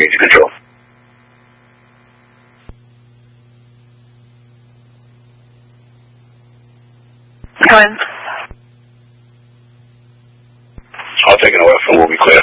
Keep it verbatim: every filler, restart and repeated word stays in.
into control. Come in. I'll take an O F and we'll be clear.